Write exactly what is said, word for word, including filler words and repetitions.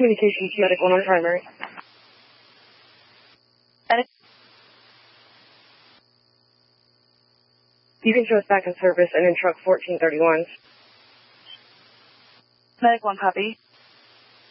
communications, medic one on primary. Medic. You can show us back in service and in truck fourteen thirty-one. Medic one, copy.